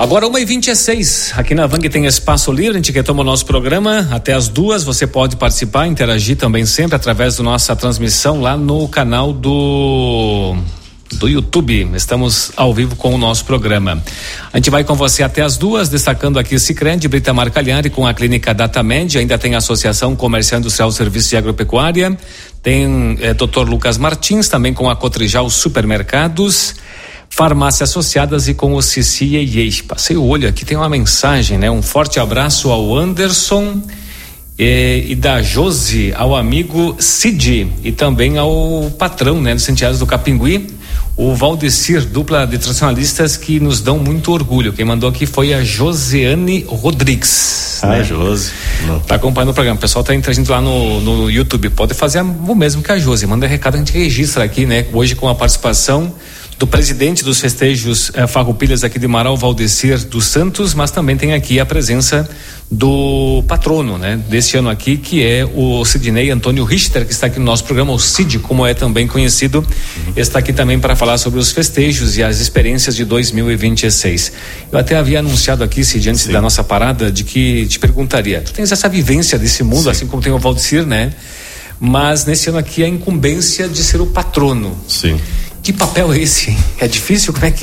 Agora 1h26, aqui na Vang tem espaço livre, a gente retoma o nosso programa até as 2h, você pode participar, interagir também sempre através da nossa transmissão lá no canal do YouTube. Estamos ao vivo com o nosso programa. A gente vai com você até as 2h, destacando aqui Sicredi, Britamar Cagliari com a clínica Datamed, ainda tem a Associação Comercial Industrial Serviços de Agropecuária, tem Dr. Lucas Martins, também com a Cotrijal Supermercados, Farmácias Associadas e com o CCIA. Passei o olho aqui, tem uma mensagem, né? Um forte abraço ao Anderson e da Josi, ao amigo Cid e também ao patrão, né? Dos Centenários do Capingui, o Valdecir, dupla de tradicionalistas que nos dão muito orgulho. Quem mandou aqui foi a Josiane Rodrigues. Né? Josi. Tá acompanhando o programa. O pessoal tá interagindo lá no YouTube. Pode fazer o mesmo que a Josi. Manda recado, a gente registra aqui, né? Hoje com a participação do presidente dos festejos Farroupilhas aqui de Marau, Valdecir dos Santos, mas também tem aqui a presença do patrono, né? Desse ano aqui, que é o Sidney Antônio Richter, que está aqui no nosso programa, o Cid, como é também conhecido, está aqui também para falar sobre os festejos e as experiências de 2026. Eu até havia anunciado aqui, Cid, antes da nossa parada, de que te perguntaria, tu tens essa vivência desse mundo, assim como tem o Valdecir, né? Mas nesse ano aqui a incumbência de ser o patrono. Sim. Que papel é esse? É difícil? Como é que